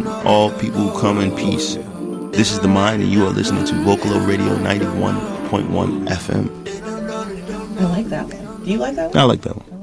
all people come in peace. This is The Mind, and you are listening to Vocalo Radio 91.1 FM. I like that one. Do you like that one? I like that one.